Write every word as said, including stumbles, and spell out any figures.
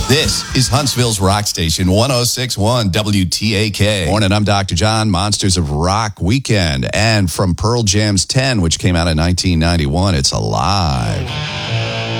This is Huntsville's Rock Station, one oh six point one W T A K. Morning, I'm Doctor John, Monsters of Rock Weekend. And from Pearl Jam's ten, which came out in nineteen ninety-one, it's Alive.